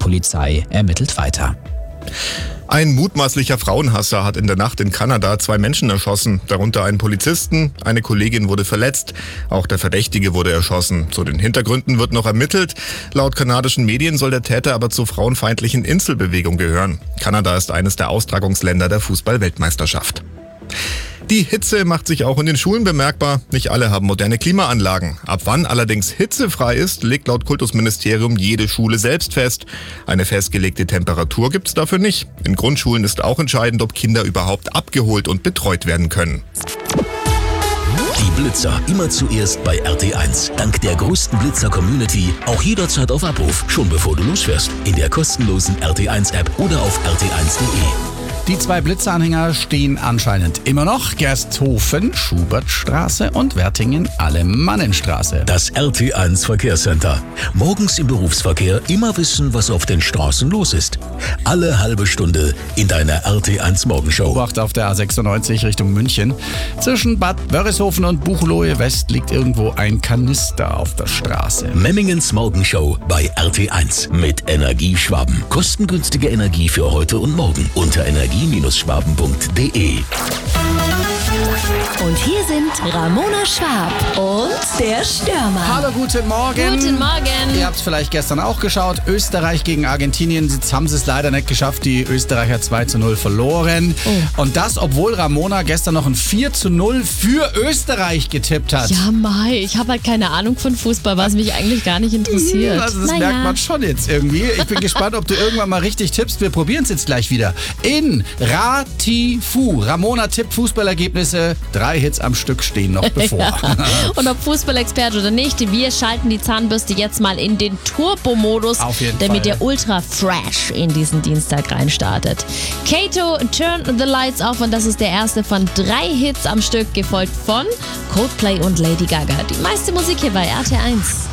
Polizei ermittelt weiter. Ein mutmaßlicher Frauenhasser hat in der Nacht in Kanada 2 Menschen erschossen, darunter einen Polizisten. Eine Kollegin wurde verletzt. Auch der Verdächtige wurde erschossen. Zu den Hintergründen wird noch ermittelt. Laut kanadischen Medien soll der Täter aber zur frauenfeindlichen Inselbewegung gehören. Kanada ist eines der Austragungsländer der Fußball-Weltmeisterschaft. Die Hitze macht sich auch in den Schulen bemerkbar. Nicht alle haben moderne Klimaanlagen. Ab wann allerdings hitzefrei ist, legt laut Kultusministerium jede Schule selbst fest. Eine festgelegte Temperatur gibt's dafür nicht. In Grundschulen ist auch entscheidend, ob Kinder überhaupt abgeholt und betreut werden können. Die Blitzer immer zuerst bei RT1. Dank der größten Blitzer-Community auch jederzeit auf Abruf, schon bevor du losfährst. In der kostenlosen RT1-App oder auf rt1.de. Die 2 Blitzeranhänger stehen anscheinend immer noch. Gersthofen, Schubertstraße und Wertingen, Alemannenstraße. Das RT1 Verkehrscenter. Morgens im Berufsverkehr immer wissen, was auf den Straßen los ist. Alle halbe Stunde in deiner RT1 Morgenshow. Beobacht auf der A96 Richtung München. Zwischen Bad Wörishofen und Buchloe West liegt irgendwo ein Kanister auf der Straße. Memmingens Morgenshow bei RT1 mit Energieschwaben. Kostengünstige Energie für heute und morgen unter energie-schwaben.de. Und hier sind Ramona Schwab und der Stürmer. Hallo, guten Morgen. Guten Morgen. Ihr habt es vielleicht gestern auch geschaut. Österreich gegen Argentinien. Jetzt haben sie es leider nicht geschafft. Die Österreicher 2:0 verloren. Oh. Und das, obwohl Ramona gestern noch ein 4:0 für Österreich getippt hat. Ja, Mai, ich habe halt keine Ahnung von Fußball, was mich eigentlich gar nicht interessiert. Also das merkt man schon jetzt irgendwie. Ich bin gespannt, ob du irgendwann mal richtig tippst. Wir probieren es jetzt gleich wieder. In Ratifu. Ramona tippt Fußballergebnisse. 3 Hits am Stück stehen noch bevor. Ja. Und ob Fußballexperte oder nicht, wir schalten die Zahnbürste jetzt mal in den Turbo-Modus, Auf jeden damit Fall. ihr ultra fresh in diesen Dienstag reinstartet. Kato, Turn the Lights Off, und das ist der erste von 3 Hits am Stück, gefolgt von Coldplay und Lady Gaga. Die meiste Musik hier bei RT1.